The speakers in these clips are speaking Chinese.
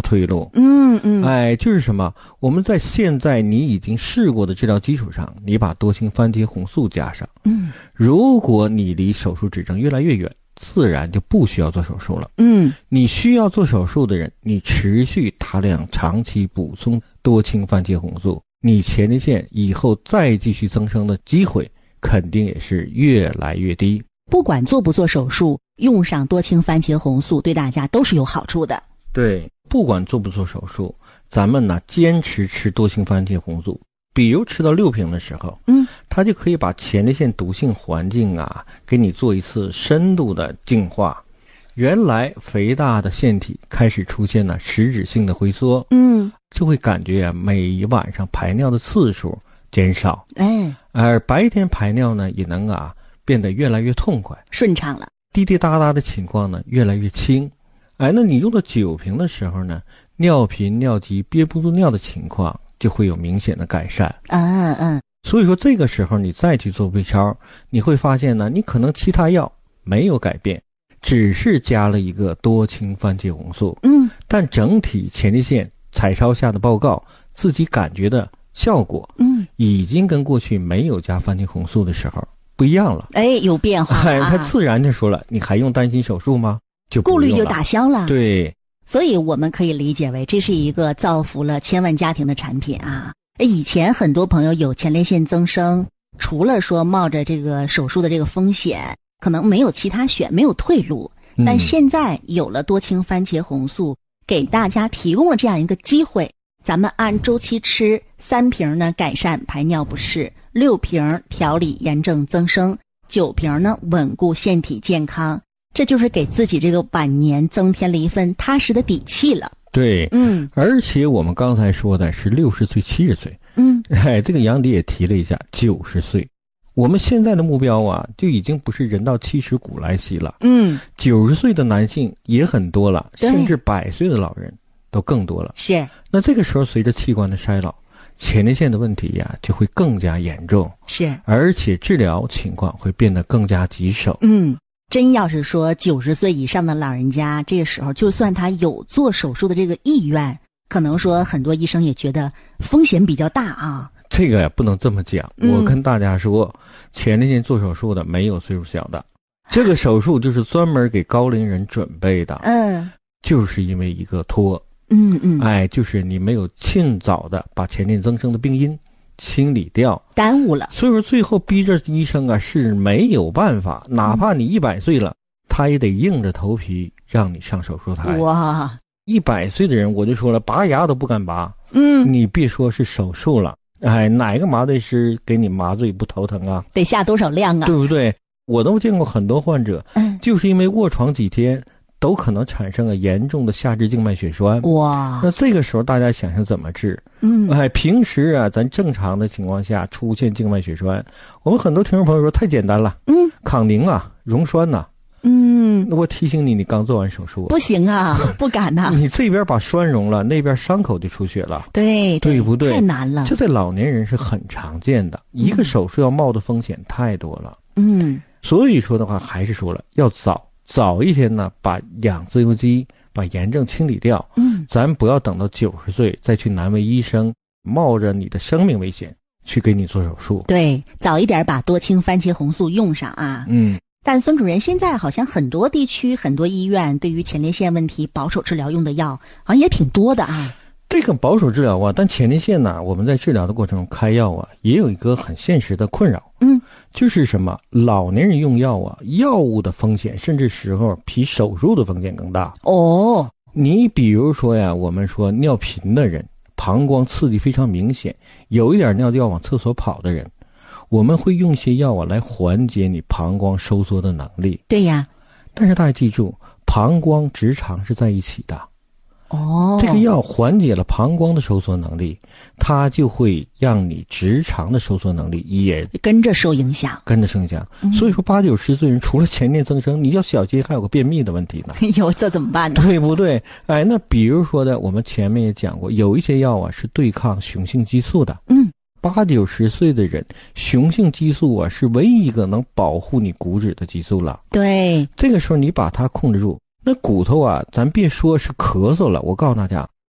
退路。就是什么？我们在现在你已经试过的治疗基础上，你把多氢番茄红素加上。如果你离手术指征越来越远，自然就不需要做手术了。你需要做手术的人，你持续大量长期补充多氢番茄红素，你前列腺以后再继续增生的机会肯定也是越来越低。 不管做不做手术，用上多氢番茄红素对大家都是有好处的。 对，不管做不做手术，咱们呢坚持吃多氢番茄红素，比如吃到6瓶的时候，它就可以把前列腺毒性环境啊给你做一次深度的净化。原来肥大的腺体开始出现了实质性的回缩，就会感觉每晚上排尿的次数减少，而白天排尿呢也能变得越来越痛快顺畅了， 滴滴答答的情况呢越来越轻。那你用到9瓶的时候呢，尿频尿急憋不住尿的情况就会有明显的改善。所以说这个时候你再去做 B 超，你会发现呢，你可能其他药没有改变，只是加了一个多氢番茄红素，但整体前列腺彩超下的报告自己感觉的效果，已经跟过去没有加番茄红素的时候不一样了。 有变化他自然就说了，你还用担心手术吗？就不用了， 顾虑就打消了。 对， 所以我们可以理解为这是一个造福了千万家庭的产品啊。以前很多朋友有前列腺增生，除了说冒着这个手术的这个风险，可能没有其他选，没有退路。但现在有了多氢番茄红素，给大家提供了这样一个机会，咱们按周期吃，3瓶呢改善排尿不适，6瓶调理炎症增生，9瓶呢稳固腺体健康。这就是给自己这个晚年增添了一份踏实的底气了。 对，而且我们刚才说的是60岁、70岁，这个杨迪也提了一下90岁。我们现在的目标就已经不是人到70古来稀了，90岁的男性也很多了，甚至100岁的老人都更多了。 是， 那这个时候随着器官的衰老，前列腺的问题就会更加严重， 是， 而且治疗情况会变得更加棘手。 真要是说90岁以上的老人家，这个时候就算他有做手术的这个意愿，可能说很多医生也觉得风险比较大啊。 这个不能这么讲，我跟大家说，前列腺做手术的没有岁数小的，这个手术就是专门给高龄人准备的。就是因为一个拖，就是你没有尽早的把前列腺增生的病因清理掉， 耽误了。所以说最后逼着医生是没有办法，哪怕你100岁了，他也得硬着头皮让你上手术台。 哇 ，100岁的人我就说了，拔牙都不敢拔。你别说是手术了，哪个麻醉师给你麻醉不头疼啊？ 得下多少量啊？ 对不对？我都见过很多患者，就是因为卧床几天，都可能产生了严重的下肢静脉血栓。 哇， 那这个时候大家想想怎么治？平时咱正常的情况下出现静脉血栓，我们很多听众朋友说太简单了，康宁溶栓那我提醒你，你刚做完手术， 不行不敢你这边把栓溶了，那边伤口就出血了， 对不对？ 太难了， 这在老年人是很常见的，一个手术要冒的风险太多了。所以说的话，还是说了，要早一天呢，把养自由基、把炎症清理掉。咱不要等到90岁再去难为医生，冒着你的生命危险去给你做手术。 对，早一点把多氢番茄红素用上啊。但孙主任，现在好像很多地区、很多医院对于前列腺问题保守治疗用的药好像也挺多的啊。 这个保守治疗但前列腺我们在治疗的过程中开药也有一个很现实的困扰。就是什么？老年人用药药物的风险甚至时候比手术的风险更大。你比如说我们说尿频的人，膀胱刺激非常明显，有一点尿就要往厕所跑的人，我们会用一些药来缓解你膀胱收缩的能力。 对呀， 但是大家记住，膀胱直肠是在一起的。这个药缓解了膀胱的收缩能力，它就会让你直肠的收缩能力也跟着受影响。 所以说80、90岁人除了前列增生，你要小心还有个便秘的问题呢。 这怎么办呢？ 对不对？那比如说我们前面也讲过，有一些药是对抗雄性激素的。80、90岁的人，雄性激素是唯一一个能保护你骨质的激素了。 对， 这个时候你把它控制住，那骨头咱别说是咳嗽了，我告诉大家，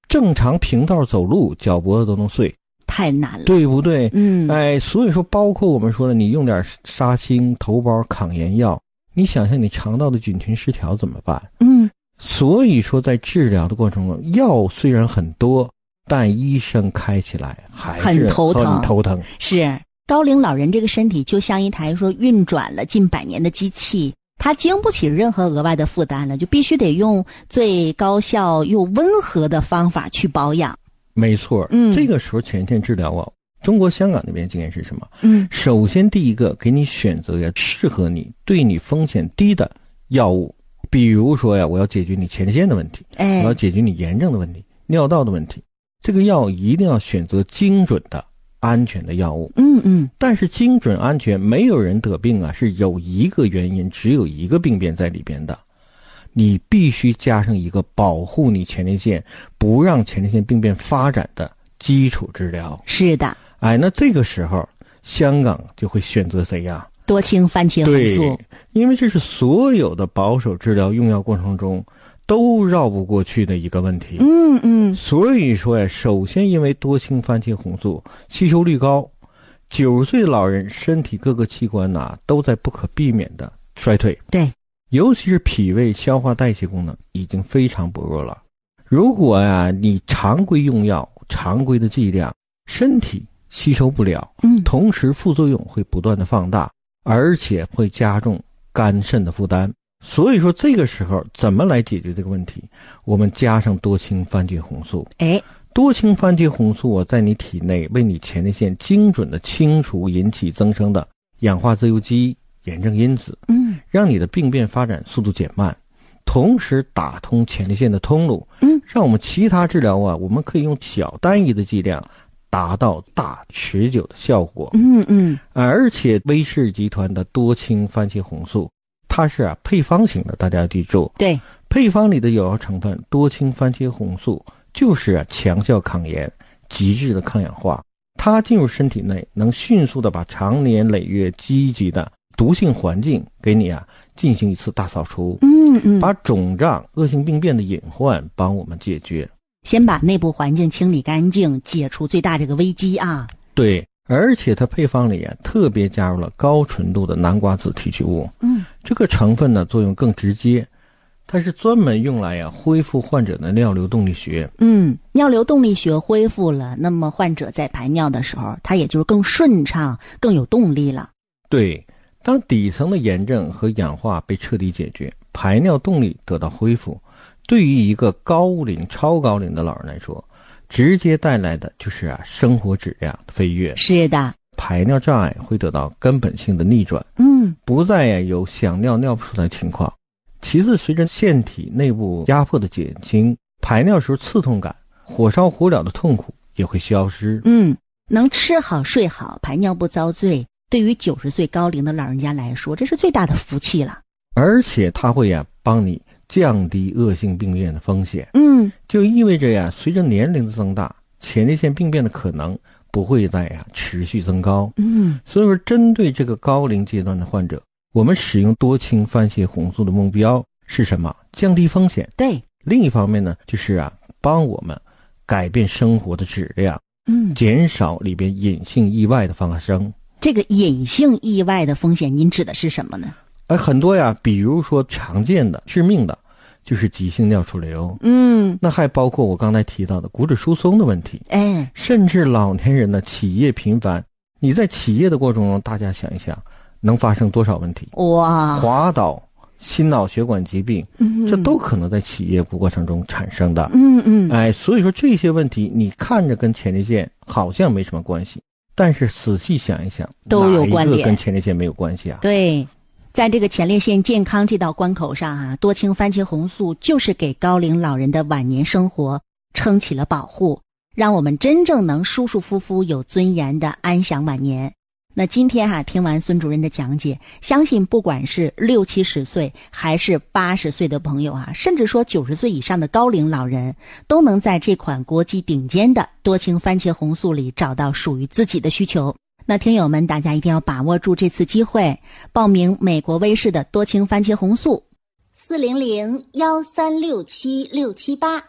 正常平道走路，脚脖子都能碎， 太难了， 对不对？所以说包括我们说了，你用点沙星、头孢、抗炎药，你想想你肠道的菌群失调怎么办？所以说在治疗的过程中，药虽然很多，但医生开起来还是很头疼。 是高龄老人这个身体就像一台说运转了近100年的机器，它经不起任何额外的负担了，就必须得用最高效又温和的方法去保养。 没错，这个时候前线治疗啊，中国香港那边经验是什么？首先第一个给你选择呀适合你、对你风险低的药物。比如说呀，我要解决你前列腺的问题，我要解决你炎症的问题、尿道的问题，这个药一定要选择精准的、安全的药物。但是精准安全，没有人得病啊，是有一个原因，只有一个病变在里边的。你必须加上一个保护你前列腺、不让前列腺病变发展的基础治疗。 是的， 那这个时候香港就会选择谁呀？ 多氢番茄红素。 对，因为这是所有的保守治疗用药过程中都绕不过去的一个问题。所以说呀，首先因为多氢番茄红素吸收率高，90岁的老人身体各个器官都在不可避免的衰退。 对， 尤其是脾胃消化代谢功能已经非常薄弱了。如果你常规用药、常规的剂量，身体吸收不了，同时副作用会不断的放大，而且会加重肝肾的负担。所以说这个时候怎么来解决这个问题？我们加上多氢番茄红素。多氢番茄红素在你体内为你前列腺精准的清除引起增生的氧化自由基、炎症因子，让你的病变发展速度减慢，同时打通前列腺的通路，让我们其他治疗我们可以用小单一的剂量达到大持久的效果。而且威士集团的多氢番茄红素它是配方型的，大家要记住。 对， 配方里的有效成分多氢番茄红素就是强效抗炎、极致的抗氧化，它进入身体内能迅速的把常年累月积极的毒性环境给你进行一次大扫除，把肿胀、恶性病变的隐患帮我们解决。 先把内部环境清理干净，解除最大这个危机对，而且它配方里特别加入了高纯度的南瓜子提取物。这个成分呢作用更直接，它是专门用来恢复患者的尿流动力学。 尿流动力学恢复了，那么患者在排尿的时候，它也就是更顺畅、更有动力了。 对，当底层的炎症和氧化被彻底解决，排尿动力得到恢复，对于一个高龄、超高龄的老人来说，直接带来的就是生活质量的飞跃。 是的， 排尿障碍会得到根本性的逆转，不再有想尿尿不出来的情况。其次，随着腺体内部压迫的减轻，排尿时候刺痛感、火烧火燎的痛苦也会消失。 能吃好睡好，排尿不遭罪，对于90岁高龄的老人家来说，这是最大的福气了。 而且它会帮你降低恶性病变的风险。就意味着随着年龄的增大，前列腺病变的可能不会再持续增高。所以说针对这个高龄阶段的患者，我们使用多氢番茄红素的目标是什么？降低风险。 对， 另一方面呢，就是帮我们改变生活的质量，减少里边隐性意外的发生。 这个隐性意外的风险您指的是什么呢？ 很多比如说常见的致命的就是急性尿出流，那还包括我刚才提到的骨质疏松的问题，甚至老年人的起夜频繁。你在起夜的过程中，大家想一想，能发生多少问题？滑倒、心脑血管疾病，这都可能在起夜过程中产生的。所以说这些问题你看着跟前列腺好像没什么关系，但是仔细想一想， 都有关联， 哪一个跟前列腺没有关系对。在这个前列腺健康这道关口上多氢番茄红素就是给高龄老人的晚年生活撑起了保护，让我们真正能舒舒服服、有尊严的安享晚年。那今天听完孙主任的讲解，相信不管是60、70岁还是80岁的朋友甚至说90岁以上的高龄老人，都能在这款国际顶尖的多氢番茄红素里找到属于自己的需求。那听友们，大家一定要把握住这次机会，报名美国威士的多氢番茄红素。 400-1367678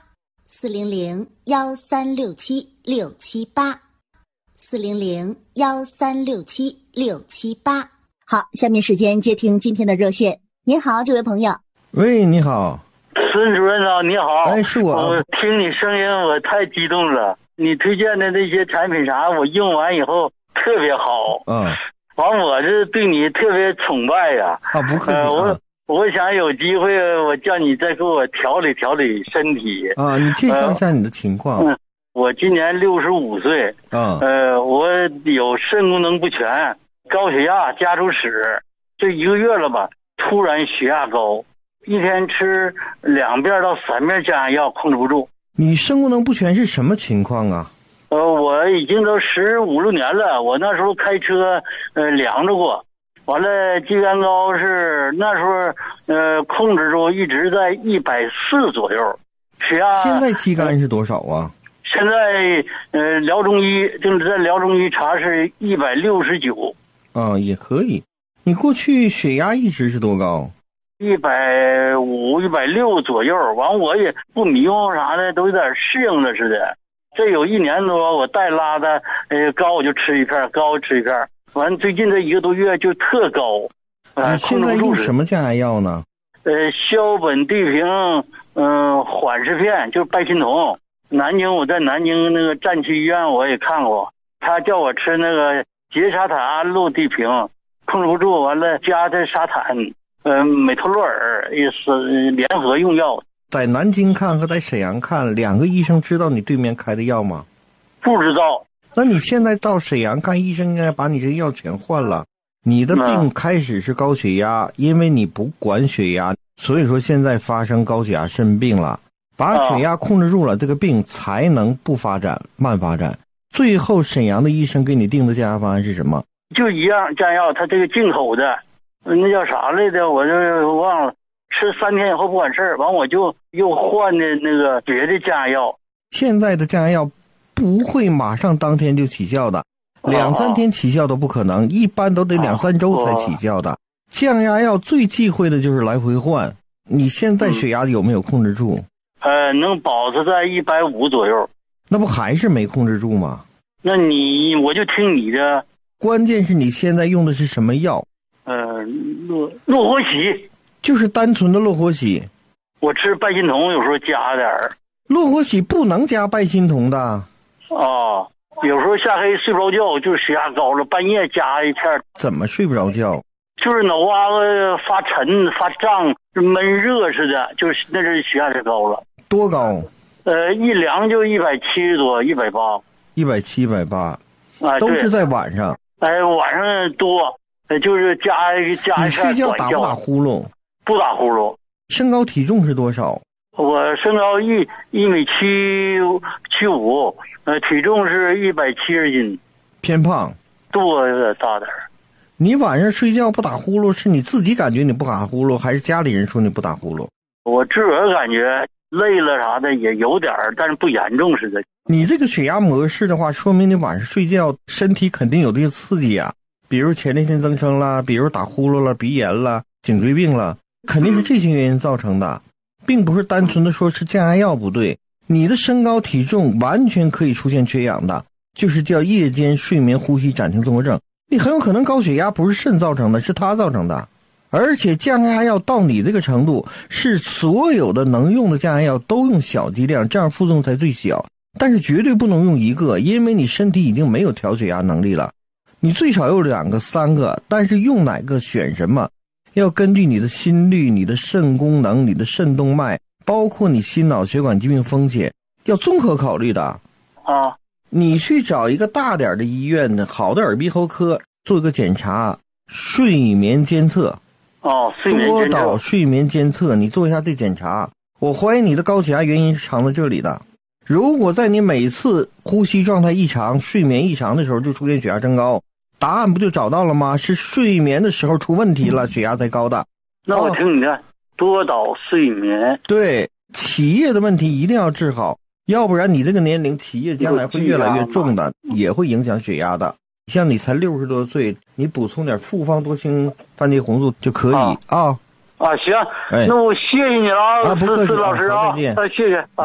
400-1367-678，400-1367-678。好，下面时间接听今天的热线。您好，这位朋友。 喂，你好。 孙主任啊，你好。 哎，是我。 我听你声音，我太激动了。你推荐的那些产品啥，我用完以后特别好。完，我这对你特别崇拜呀。 不客气。 我想有机会，我叫你再给我调理调理身体。 你介绍一下你的情况。 我今年65岁。我有肾功能不全，高血压家族史，这1个月了吧，突然血压高，一天吃2遍到3遍降压药控制不住。 你肾功能不全是什么情况啊？ 我已经都15、16年了，我那时候开车量着过。完了，肌酐高是那时候控制住，一直在140左右，血压。 现在肌酐是多少啊？ 现在辽中医正在辽中医查是169。 也可以。你过去血压一直是多高 ？150、160左右。完，我也不迷糊啥的，都有点适应了似的。这有1年多，我带拉的高我就吃一片，高吃一片。完，最近这1个多月就特高。 你现在用什么降压药呢？ 硝苯地平缓释片，就是拜心酮。南京，我在南京那个战区医院我也看过，他叫我吃那个缬沙坦氯地平，控制不住，完了加的沙坦，美托洛尔也是联合用药。 在南京看和在沈阳看，2个医生知道你对面开的药吗？ 不知道。 那你现在到沈阳看医生，应该把你这药全换了。你的病开始是高血压，因为你不管血压，所以说现在发生高血压肾病了。把血压控制住了，这个病才能不发展，慢发展。最后沈阳的医生给你定的降压方案是什么？ 就一样降药，他这个进口的，那叫啥来着？我就忘了。吃3天以后不管事儿，完我就又换的那个别的降压药。 现在的降压药不会马上当天就起效的，2、3天起效都不可能，一般都得2、3周才起效的。降压药最忌讳的就是来回换。你现在血压有没有控制住？ 能保持在150左右。 那不还是没控制住吗？ 那我就听你的。 关键是你现在用的是什么药？ 洛活喜。 就是单纯的洛活喜。 我吃拜心酮有时候加点儿。 洛活喜不能加拜心酮的。 有时候下黑睡不着觉，就是血压高了，半夜加一片。 怎么睡不着觉？ 就是脑瓜子发沉发胀，闷热似的，就是那是血压太高了。 多高？ 一量就170多，180。 170、180。都是在晚上。 晚上多，就是加一片。 你睡觉打不打呼噜？ 不打呼噜。 身高体重是多少？ 我身高1米75，体重是170斤。 偏胖。 肚子有点大点儿。 你晚上睡觉不打呼噜，是你自己感觉你不打呼噜，还是家里人说你不打呼噜？ 我自个儿感觉累了啥的也有点儿，但是不严重似的。 你这个血压模式的话，说明你晚上睡觉身体肯定有这个刺激啊，比如前列腺增生啦，比如打呼噜了，鼻炎了，颈椎病了，肯定是这些原因造成的，并不是单纯的说是降压药不对。你的身高体重完全可以出现缺氧的，就是叫夜间睡眠呼吸暂停综合症。你很有可能高血压不是肾造成的，是它造成的。而且降压药到你这个程度，是所有的能用的降压药都用小剂量，这样副作用才最小。但是绝对不能用一个，因为你身体已经没有调血压能力了。你最少有2个、3个，但是用哪个选什么，要根据你的心率、你的肾功能、你的肾动脉，包括你心脑血管疾病风险，要综合考虑的。你去找一个大点的医院的好的耳鼻喉科做一个检查，睡眠监测。多导睡眠监测，你做一下这检查。我怀疑你的高血压原因是藏在这里的。如果在你每次呼吸状态异常、睡眠异常的时候就出现血压升高，答案不就找到了吗？是睡眠的时候出问题了，血压才高的。 那我听你的，多导睡眠。 对，起夜的问题一定要治好，要不然你这个年龄起夜将来会越来越重的，也会影响血压的。像你才60多岁，你补充点复方多氢番茄红素就可以行，那我谢谢你了， 不客气， 老师啊， 再见。 谢谢啊。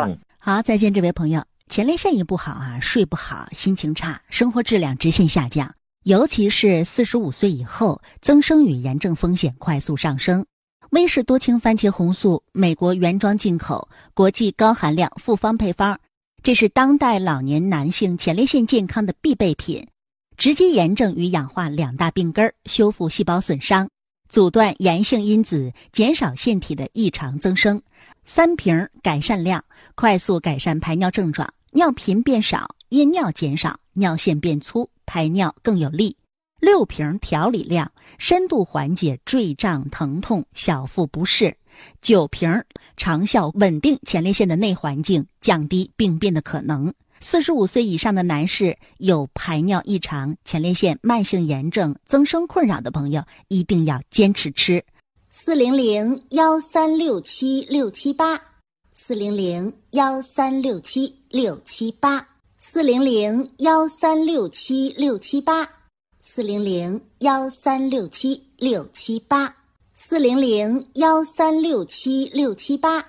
好，再见这位朋友。前列腺一不好啊，睡不好，心情差，生活质量直线下降，尤其是45岁以后，增生与炎症风险快速上升。威氏多氢番茄红素，美国原装进口，国际高含量复方配方，这是当代老年男性前列腺健康的必备品，直击炎症与氧化两大病根，修复细胞损伤，阻断炎性因子，减少腺体的异常增生。3瓶改善量，快速改善排尿症状，尿频变少，夜尿减少，尿线变粗，排尿更有力。6瓶调理量，深度缓解坠胀疼痛、小腹不适。9瓶长效稳定前列腺的内环境，降低病变的可能。45岁以上的男士有排尿异常、前列腺慢性炎症、增生困扰的朋友，一定要坚持吃。400-1367-678 400-1367-678 400-1367-678 400-1367-678 400-1367-678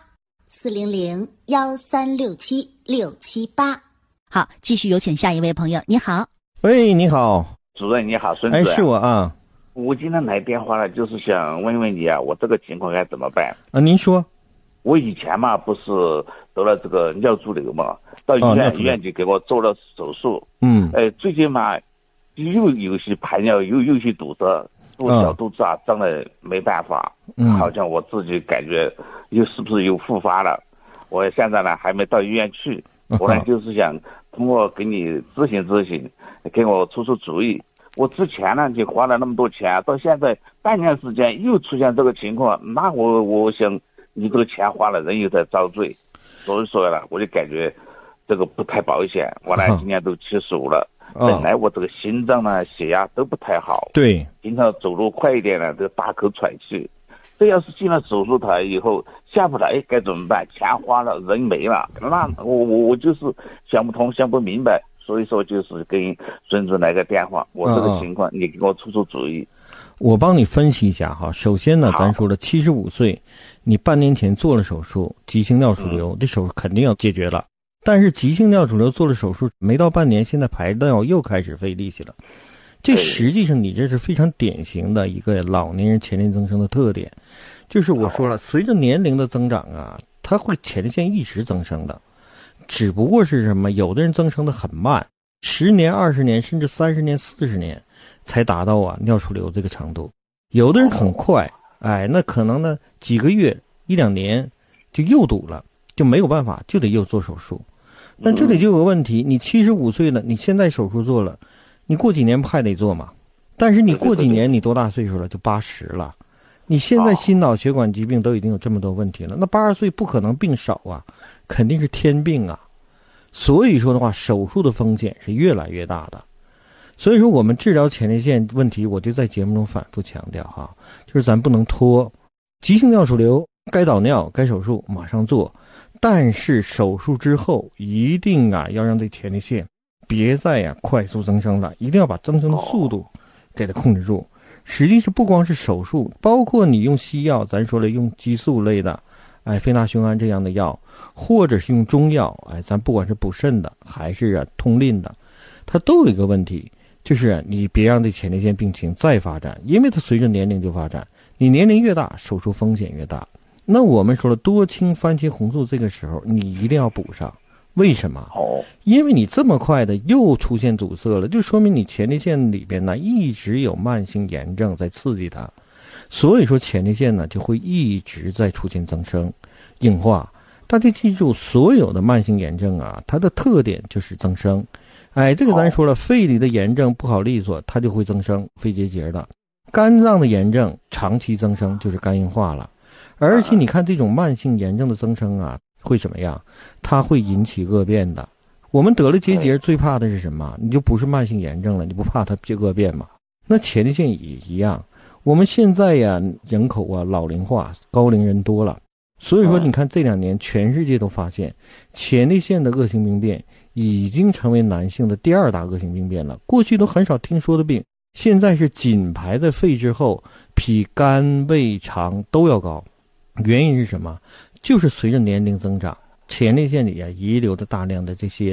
400-1367-678。好，继续有请下一位朋友。你好。 喂，你好， 主任你好，孙子。 是我啊。 我今天来电话了，就是想问问你啊，我这个情况该怎么办啊？您说。 我以前嘛不是得了这个尿潴留嘛，到医院就给我做了手术。最近嘛又有些排尿有些堵塞，我小肚子啊胀得没办法，好像我自己感觉是不是又复发了。我现在呢还没到医院去，我呢就是想通过给你咨询咨询，给我出主意。我之前呢就花了那么多钱，到现在半年时间又出现这个情况，那我想你这个钱花了，人又在遭罪，所以说呢我就感觉这个不太保险。我呢今年都75了，本来我这个心脏呢血压都不太好， 对， 经常走路快一点呢就大口喘气。这要是进了手术台以后下不来该怎么办？钱花了人没了，那我就是想不通想不明白，所以说就是跟孙子来个电话，我这个情况你给我出主意。 我帮你分析一下哈。首先呢，咱说了75岁，你半年前做了手术，急性尿储留，这手术肯定要解决了。但是急性尿储留做了手术没到半年，现在排尿又开始费力气了。这实际上你这是非常典型的一个老年人前列增生的特点，就是我说了，随着年龄的增长啊，它会前列腺一直增生的，只不过是什么，有的人增生的很慢，10年、20年甚至30年、40年才达到尿储留这个程度，有的人很快，那可能呢几个月1-2年就又堵了，就没有办法，就得又做手术。那这里就有个问题，你75岁了，你现在手术做了，你过几年不还得做吗？但是你过几年你多大岁数了？就80了。你现在心脑血管疾病都已经有这么多问题了，那80岁不可能病少啊，肯定是天病啊。所以说的话，手术的风险是越来越大的。所以说我们治疗前列腺问题，我就在节目中反复强调哈，就是咱不能拖，急性尿储留该导尿该手术马上做，但是手术之后一定要让这前列腺别再快速增生了，一定要把增生的速度给它控制住。实际是不光是手术，包括你用西药，咱说了用激素类的非那雄胺这样的药，或者是用中药咱不管是补肾的还是通淋的，它都有一个问题，就是你别让这前列腺病情再发展，因为它随着年龄就发展，你年龄越大手术风险越大。那我们说了，多氢番茄红素这个时候你一定要补上。为什么？因为你这么快的又出现阻塞了，就说明你前列腺里边呢一直有慢性炎症在刺激它，所以说前列腺呢就会一直在出现增生硬化。大家记住，所有的慢性炎症它的特点就是增生。这个咱说了，肺里的炎症不好利索，它就会增生肺结节的。肝脏的炎症长期增生就是肝硬化了。而且你看这种慢性炎症的增生会怎么样？它会引起恶变的。我们得了结节最怕的是什么？你就不是慢性炎症了，你不怕它恶变吗？那前列腺也一样。我们现在人口老龄化，高龄人多了，所以说你看这2年全世界都发现前列腺的恶性病变已经成为男性的第2大恶性病变了。过去都很少听说的病，现在是紧排在肺之后，比肝、胃、肠都要高。原因是什么？就是随着年龄增长， 前列腺里遗留的大量的这些